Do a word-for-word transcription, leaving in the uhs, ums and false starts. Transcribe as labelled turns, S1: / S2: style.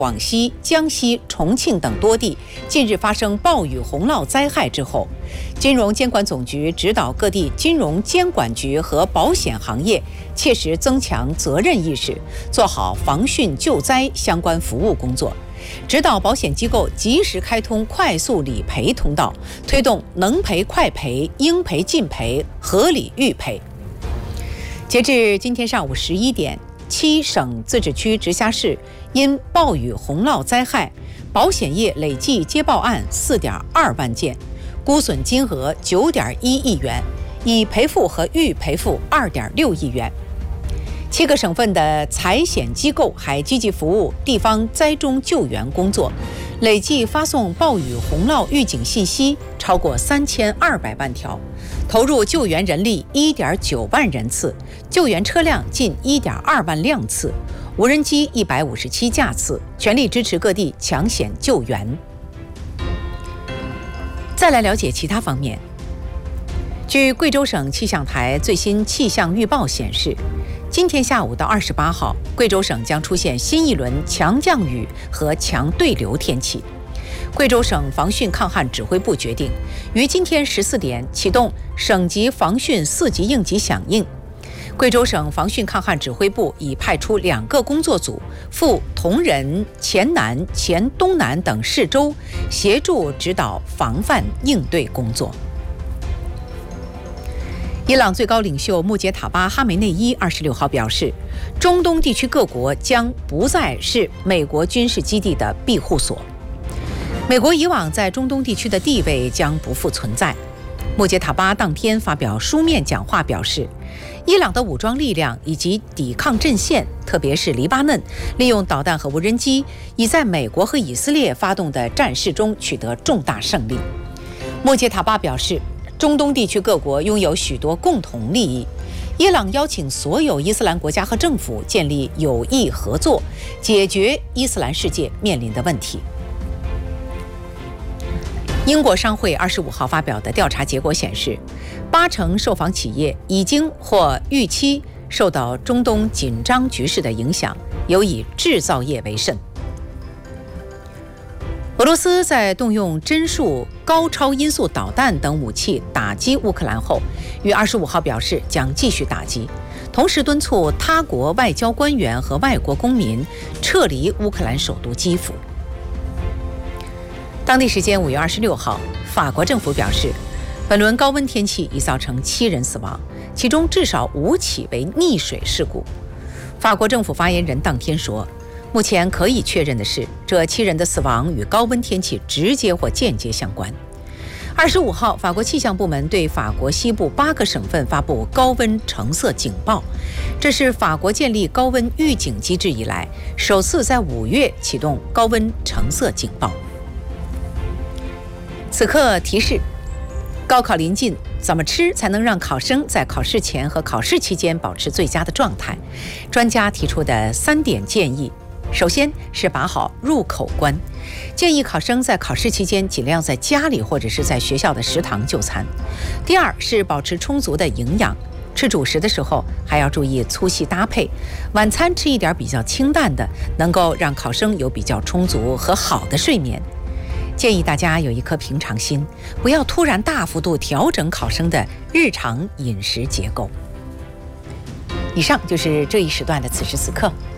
S1: 广西、江西、重庆等多地近日发生暴雨洪涝灾害之后，金融监管总局指导各地金融监管局和保险行业切实增强责任意识，做好防汛救灾相关服务工作，指导保险机构及时开通快速理赔通道，推动能赔快赔、应赔尽赔、合理预赔。截至今天上午十一点，七省自治区、直辖市因暴雨洪涝灾害，保险业累计接报案四点二万件，估损金额九点一亿元，已赔付和预赔付二点六亿元。七个省份的财险机构还积极服务地方灾中救援工作，累计发送暴雨洪涝预警信息超过三千二百万条，投入救援人力一点九万人次，救援车辆近一点二万辆次，无人机一百五十七架次，全力支持各地抢险救援。再来了解其他方面。据贵州省气象台最新气象预报显示，今天下午到二十八号，贵州省将出现新一轮强降雨和强对流天气。贵州省防汛抗旱指挥部决定，于今天十四点启动省级防汛四级应急响应。贵州省防汛抗旱指挥部已派出两个工作组赴铜仁、黔南、黔东南等市州，协助指导防范应对工作。伊朗最高领袖穆杰塔巴·哈梅内伊二十六号表示，中东地区各国将不再是美国军事基地的庇护所，美国以往在中东地区的地位将不复存在。穆杰塔巴当天发表书面讲话表示，伊朗的武装力量以及抵抗阵线，特别是黎巴嫩，利用导弹和无人机，已在美国和以色列发动的战事中取得重大胜利。穆杰塔巴表示，中东地区各国拥有许多共同利益，伊朗邀请所有伊斯兰国家和政府建立友谊合作，解决伊斯兰世界面临的问题。英国商会二十五号发表的调查结果显示，八成受访企业已经或预期受到中东紧张局势的影响，尤以制造业为甚。俄罗斯在动用针数高超音速导弹等武器打击乌克兰后，于二十五号表示将继续打击，同时敦促他国外交官员和外国公民撤离乌克兰首都基辅。当地时间五月二十六号，法国政府表示，本轮高温天气已造成七人死亡，其中至少五起为溺水事故。法国政府发言人当天说，目前可以确认的是，这七人的死亡与高温天气直接或间接相关。二十五号，法国气象部门对法国西部八个省份发布高温橙色警报，这是法国建立高温预警机制以来首次在五月启动高温橙色警报。此刻提示：高考临近，怎么吃才能让考生在考试前和考试期间保持最佳的状态？专家提出的三点建议。首先是把好入口关，建议考生在考试期间尽量在家里或者是在学校的食堂就餐。第二是保持充足的营养，吃主食的时候还要注意粗细搭配，晚餐吃一点比较清淡的，能够让考生有比较充足和好的睡眠。建议大家有一颗平常心，不要突然大幅度调整考生的日常饮食结构。以上就是这一时段的此时此刻，